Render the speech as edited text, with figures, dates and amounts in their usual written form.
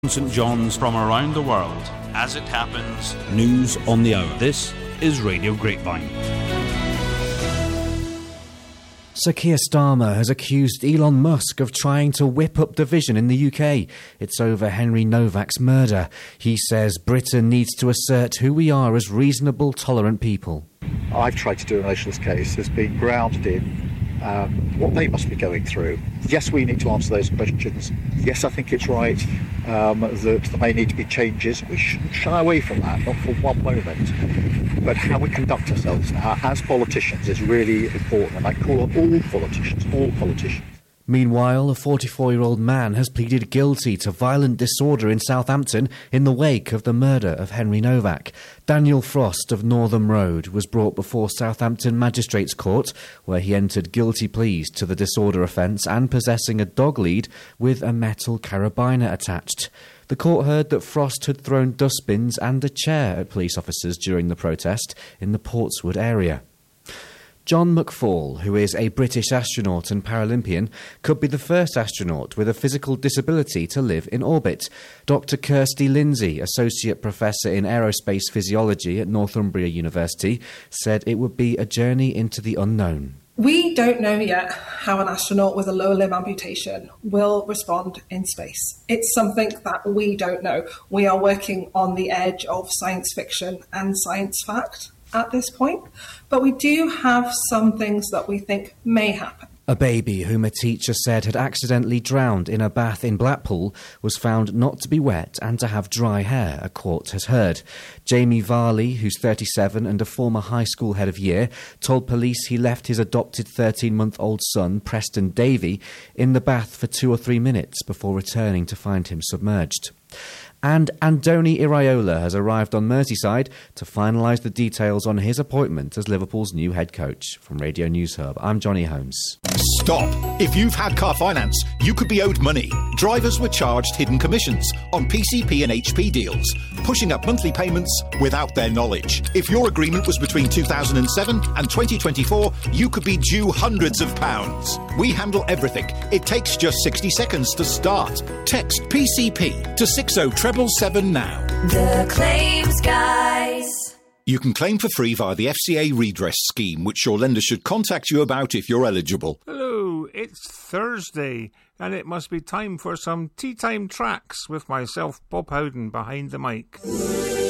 St John's from around the world. As it happens, news on the hour. This is Radio Grapevine. Sir Keir Starmer has accused Elon Musk of trying to whip up division in the UK. It's over Henry Novak's murder. He says Britain needs to assert who we are as reasonable, tolerant people. I've tried to do in relation to this case has been grounded in what they must be going through. Yes, we need to answer those questions. Yes, I think it's right that there may need to be changes. We shouldn't shy away from that, not for one moment. But how we conduct ourselves now as politicians is really important, and I call on all politicians. Meanwhile, a 44-year-old man has pleaded guilty to violent disorder in Southampton in the wake of the murder of Henry Novak. Daniel Frost of Northam Road was brought before Southampton Magistrates Court, where he entered guilty pleas to the disorder offence and possessing a dog lead with a metal carabiner attached. The court heard that Frost had thrown dustbins and a chair at police officers during the protest in the Portswood area. John McFall, who is a British astronaut and Paralympian, could be the first astronaut with a physical disability to live in orbit. Dr Kirsty Lindsay, Associate Professor in Aerospace Physiology at Northumbria University, said it would be a journey into the unknown. We don't know yet how an astronaut with a lower limb amputation will respond in space. It's something that we don't know. We are working on the edge of science fiction and science fact at this point, but we do have some things that we think may happen. A baby whom a teacher said had accidentally drowned in a bath in Blackpool was found not to be wet and to have dry hair, a court has heard. Jamie Varley, who's 37 and a former high school head of year, told police he left his adopted 13-month-old son, Preston Davey, in the bath for 2 or 3 minutes before returning to find him submerged. And Andoni Iraola has arrived on Merseyside to finalise the details on his appointment as Liverpool's new head coach. From Radio News Hub, I'm Johnny Holmes. Stop! If you've had car finance, you could be owed money. Drivers were charged hidden commissions on PCP and HP deals, pushing up monthly payments without their knowledge. If your agreement was between 2007 and 2024, you could be due hundreds of pounds. We handle everything. It takes just 60 seconds to start. Text PCP to 60777 now. The Claims Guys. You can claim for free via the FCA redress scheme, which your lender should contact you about if you're eligible. Hello, it's Thursday, and it must be time for some tea time tracks with myself, Bob Howden, behind the mic.